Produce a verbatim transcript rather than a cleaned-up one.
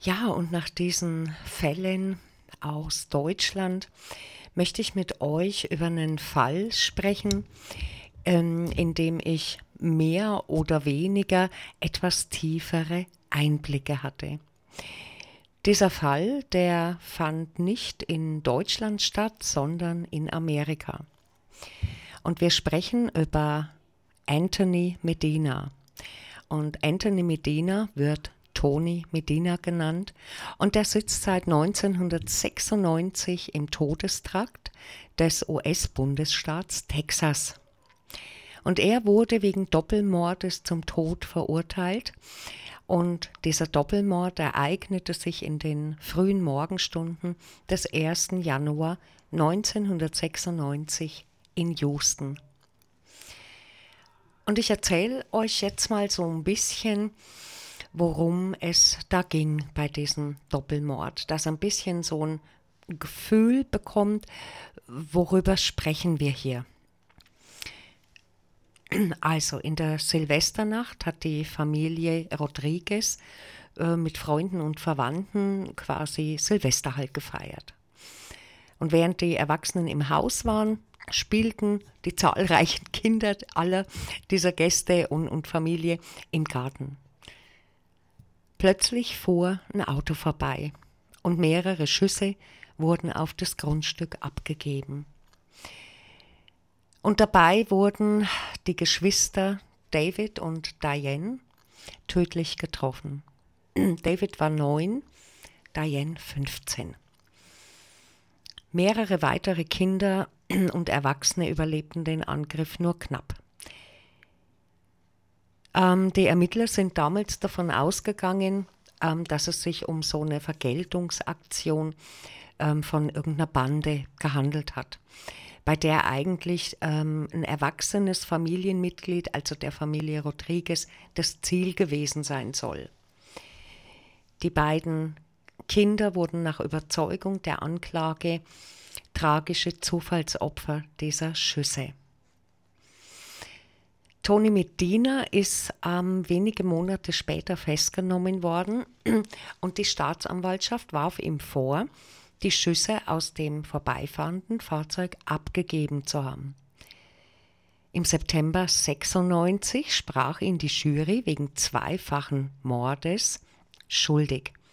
Ja, und nach diesen Fällen aus Deutschland möchte ich mit euch über einen Fall sprechen, ähm, in dem ich mehr oder weniger etwas tiefere Einblicke hatte. Dieser Fall, der fand nicht in Deutschland statt, sondern in Amerika. Und wir sprechen über Anthony Medina. Und Anthony Medina wird Tony Medina genannt und der sitzt seit neunzehnhundertsechsundneunzig im Todestrakt des U S-Bundesstaats Texas. Und er wurde wegen Doppelmordes zum Tod verurteilt. Und dieser Doppelmord ereignete sich in den frühen Morgenstunden des ersten Januar neunzehnhundertsechsundneunzig in Houston. Und ich erzähle euch jetzt mal so ein bisschen, worum es da ging bei diesem Doppelmord, dass ihr ein bisschen so ein Gefühl bekommt, worüber sprechen wir hier. Also in der Silvesternacht hat die Familie Rodriguez äh, mit Freunden und Verwandten quasi Silvester halt gefeiert. Und während die Erwachsenen im Haus waren, spielten die zahlreichen Kinder aller dieser Gäste und, und Familie im Garten. Plötzlich fuhr ein Auto vorbei und mehrere Schüsse wurden auf das Grundstück abgegeben. Und dabei wurden die Geschwister David und Diane tödlich getroffen. David war neun, Diane fünfzehn. Mehrere weitere Kinder und Erwachsene überlebten den Angriff nur knapp. Ähm, die Ermittler sind damals davon ausgegangen, ähm, dass es sich um so eine Vergeltungsaktion ähm, von irgendeiner Bande gehandelt hat, bei der eigentlich ähm, ein erwachsenes Familienmitglied, also der Familie Rodriguez, das Ziel gewesen sein soll. Die beiden Kinder wurden nach Überzeugung der Anklage tragische Zufallsopfer dieser Schüsse. Tony Medina ist ähm, wenige Monate später festgenommen worden und die Staatsanwaltschaft warf ihm vor, die Schüsse aus dem vorbeifahrenden Fahrzeug abgegeben zu haben. Im September sechsundneunzig sprach ihn die Jury wegen zweifachen Mordes schuldig.